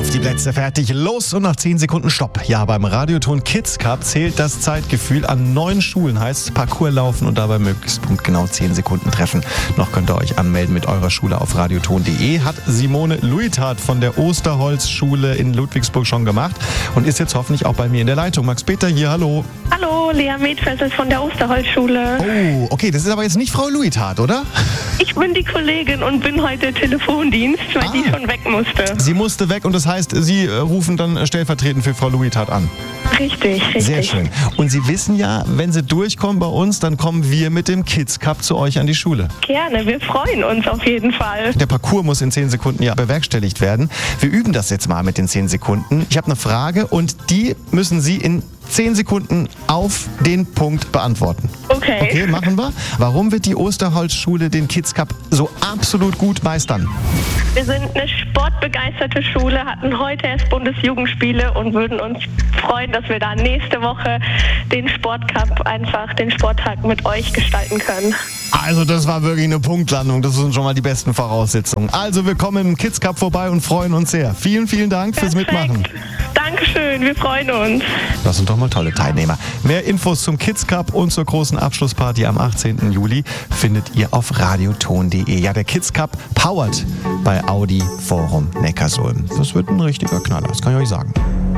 Auf die Plätze, fertig, los und nach 10 Sekunden Stopp. Ja, beim Radioton Kids Cup zählt das Zeitgefühl. An 9 Schulen heißt Parcours laufen und dabei möglichst punktgenau 10 Sekunden treffen. Noch könnt ihr euch anmelden mit eurer Schule auf radioton.de. Hat Simone Luithardt von der Osterholz-Schule in Ludwigsburg schon gemacht und ist jetzt hoffentlich auch bei mir in der Leitung. Max Peter hier, hallo. Hallo, Lea Medfessel von der Osterholz-Schule. Oh, okay, das ist aber jetzt nicht Frau Luithardt, oder? Ich bin die Kollegin und bin heute Telefondienst, weil die schon weg musste. Sie musste weg und das heißt, Sie rufen dann stellvertretend für Frau Luithardt an. Richtig. Sehr schön. Und Sie wissen ja, wenn Sie durchkommen bei uns, dann kommen wir mit dem Kids Cup zu euch an die Schule. Gerne, wir freuen uns auf jeden Fall. Der Parcours muss in 10 Sekunden ja bewerkstelligt werden. Wir üben das jetzt mal mit den 10 Sekunden. Ich habe eine Frage und die müssen Sie in 10 Sekunden auf den Punkt beantworten. Okay, machen wir. Warum wird die Osterholz-Schule den Kids Cup so absolut gut meistern? Wir sind eine sportbegeisterte Schule, hatten heute erst Bundesjugendspiele und würden uns freuen, dass wir da nächste Woche den Sportcup den Sporttag mit euch gestalten können. Also das war wirklich eine Punktlandung. Das sind schon mal die besten Voraussetzungen. Also wir kommen im Kids Cup vorbei und freuen uns sehr. Vielen, vielen Dank fürs Mitmachen. Dankeschön, wir freuen uns. Das sind doch mal tolle Teilnehmer. Mehr Infos zum Kids Cup und zur großen Abschlussparty am 18. Juli findet ihr auf radioton.de. Ja, der Kids Cup powered bei Audi Forum Neckarsulm. Das wird ein richtiger Knaller, das kann ich euch sagen.